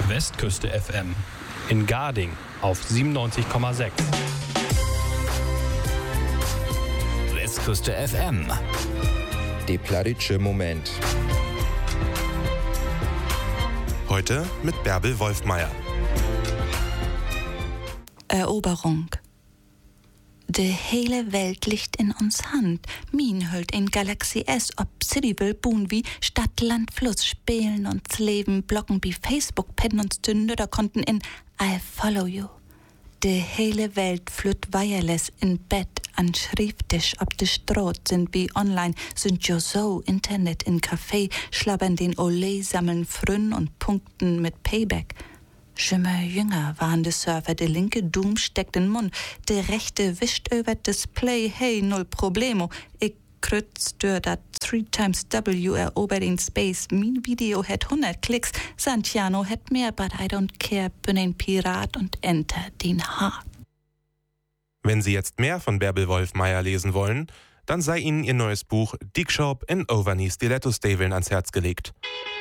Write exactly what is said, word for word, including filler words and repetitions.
Westküste F M. In Garding auf siebenundneunzig Komma sechs. Westküste F M. Der plattdeutsche Moment. Heute mit Bärbel Wolfmeier. Eroberung. De hele Welt liegt in uns Hand. Min hüllt in Galaxy S, ob City will buhen wie Stadt, Land, Fluss, spielen uns Leben, blocken wie Facebook, pennen uns Tünde, da konnten in I follow you. De hele Welt flütt wireless in Bett, an Schrifttisch, ob de Stroh sind wie online, sind jo so, Internet in Café, schlabbern den Olé, sammeln Frünn und punkten mit Payback. Schimmer jünger waren de Surfer, de linke Doom steckt in Mund, de rechte wischt über Display, hey, null Problemo. Ich krütz durch dat three times W erobert in Space, mein Video hat hundert Klicks, Santiano hat mehr, but I don't care, bin ein Pirat und enter den Hart. Wenn Sie jetzt mehr von Bärbel Wolfmeier lesen wollen, dann sei Ihnen ihr neues Buch Dick Shop in Overknee Stiletto Staveln ans Herz gelegt.